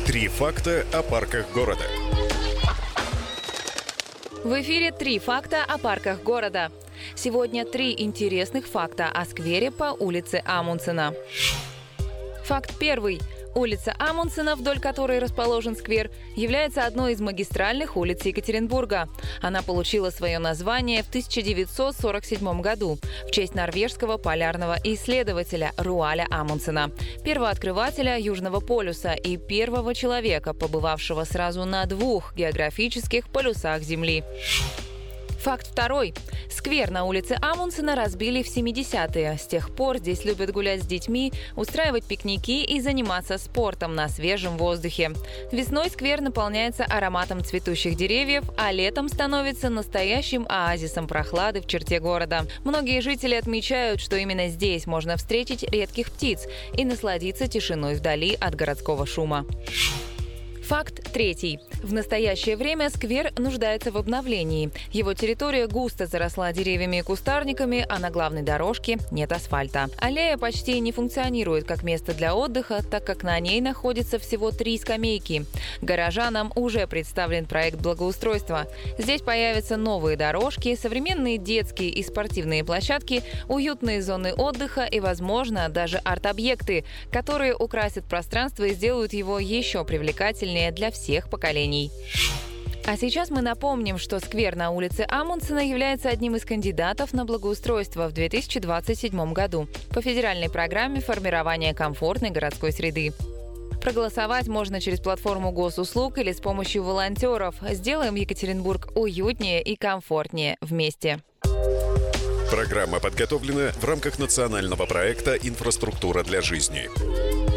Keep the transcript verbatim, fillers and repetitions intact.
Три факта о парках города. В эфире «Три факта о парках города». Сегодня три интересных факта о сквере по улице Амундсена. Факт первый. Улица Амундсена, вдоль которой расположен сквер, является одной из магистральных улиц Екатеринбурга. Она получила свое название в тысяча девятьсот сорок седьмом году в честь норвежского полярного исследователя Руаля Амундсена, первооткрывателя Южного полюса и первого человека, побывавшего сразу на двух географических полюсах Земли. Факт второй. Сквер на улице Амундсена разбили в семидесятые. С тех пор здесь любят гулять с детьми, устраивать пикники и заниматься спортом на свежем воздухе. Весной сквер наполняется ароматом цветущих деревьев, а летом становится настоящим оазисом прохлады в черте города. Многие жители отмечают, что именно здесь можно встретить редких птиц и насладиться тишиной вдали от городского шума. Факт третий. В настоящее время сквер нуждается в обновлении. Его территория густо заросла деревьями и кустарниками, а на главной дорожке нет асфальта. Аллея почти не функционирует как место для отдыха, так как на ней находится всего три скамейки. Горожанам уже представлен проект благоустройства. Здесь появятся новые дорожки, современные детские и спортивные площадки, уютные зоны отдыха и, возможно, даже арт-объекты, которые украсят пространство и сделают его еще привлекательнее для всех поколений. А сейчас мы напомним, что сквер на улице Амундсена является одним из кандидатов на благоустройство в две тысячи двадцать седьмом году по федеральной программе формирования комфортной городской среды. Проголосовать можно через платформу госуслуг или с помощью волонтеров. Сделаем Екатеринбург уютнее и комфортнее вместе. Программа подготовлена в рамках национального проекта «Инфраструктура для жизни».